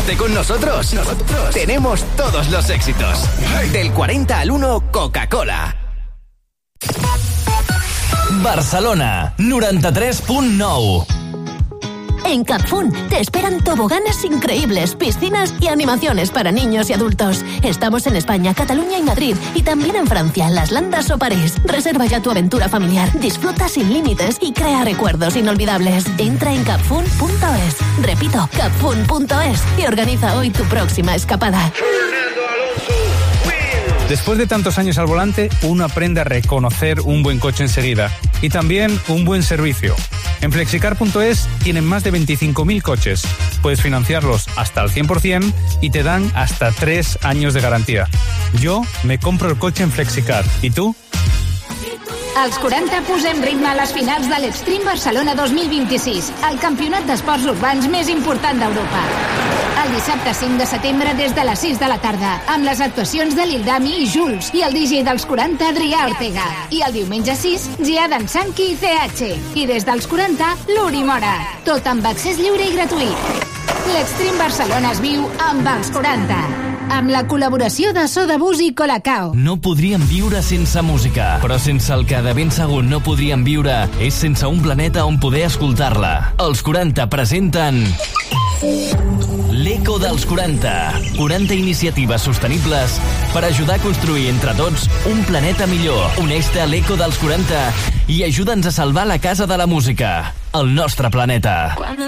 Quédate con nosotros. Tenemos todos los éxitos. Del 40 al 1, Coca-Cola. Barcelona, 93.9. En Capfun te esperan toboganes increíbles, piscinas y animaciones para niños y adultos. Estamos en España, Cataluña y Madrid, y también en Francia, Las Landas o París. Reserva ya tu aventura familiar, disfruta sin límites y crea recuerdos inolvidables. Entra en capfun.es. Repito, capfun.es y organiza hoy tu próxima escapada. Después de tantos años al volante, uno aprende a reconocer un buen coche enseguida y también un buen servicio. En Flexicar.es tienen más de 25.000 coches. Puedes financiarlos hasta al 100% y te dan hasta 3 años de garantía. Yo me compro el coche en Flexicar. ¿Y tú? Als 40 posem ritme a les finals de l'Extreme Barcelona 2026, el campionat d'esports urbans més important d'Europa. El dissabte 5 de setembre des de les 6 de la tarda, amb les actuacions de Lildami i Jules i el DJ dels 40, Adrià Ortega. I el diumenge 6, Giadan Sanki i CH. I des dels 40, l'Uri Mora. Tot amb accés lliure i gratuït. L'Extreme Barcelona es viu amb els 40. Amb la col·laboració de Soda Bus i Colacao. No podríem viure sense música, però sense el que de ben segur no podríem viure és sense un planeta on poder escoltar-la. Els 40 presenten l'Eco dels 40. 40 iniciatives sostenibles per ajudar a construir entre tots un planeta millor. Uneix-te a l'Eco dels 40 i ajuda'ns a salvar la casa de la música, el nostre planeta.